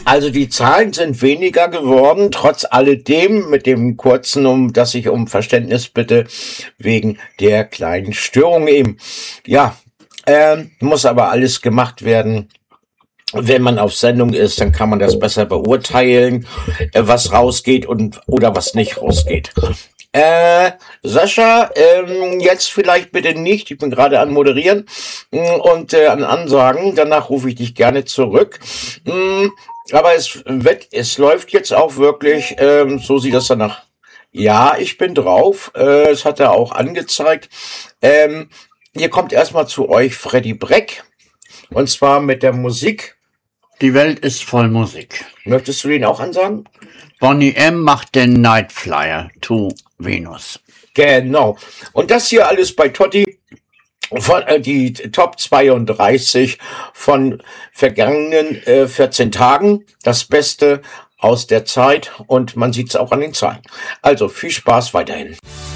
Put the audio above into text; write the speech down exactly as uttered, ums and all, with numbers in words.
Also die Zahlen sind weniger geworden, trotz alledem, mit dem kurzen, um dass ich um Verständnis bitte, wegen der kleinen Störung eben. Ja, äh, muss aber alles gemacht werden. Wenn man auf Sendung ist, dann kann man das besser beurteilen, äh, was rausgeht und oder was nicht rausgeht. Äh, Sascha, ähm, jetzt vielleicht bitte nicht, ich bin gerade an Moderieren mh, und äh, an Ansagen, danach rufe ich dich gerne zurück. Mh, aber es wird, es läuft jetzt auch wirklich, ähm, so sieht das danach. Ja, ich bin drauf, äh, es hat er auch angezeigt. Ähm, hier kommt erstmal zu euch Freddy Breck, und zwar mit der Musik. Die Welt ist voll Musik. Möchtest du den auch ansagen? Bonnie M. macht den Night Flyer to Venus. Genau. Und das hier alles bei Totti, von, äh, die Top zweiunddreißig von vergangenen äh, vierzehn Tagen. Das Beste aus der Zeit und man sieht es auch an den Zahlen. Also viel Spaß weiterhin.